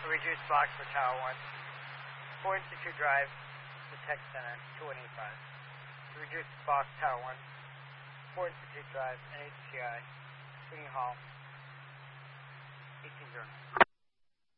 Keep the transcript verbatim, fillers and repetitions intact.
reduce box for Tower one. four Institute Drive, the Tech Center, two one eight five. To reduce box Tower one. four Institute Drive, N H C I, Sweeney Hall, eighteen zero nine.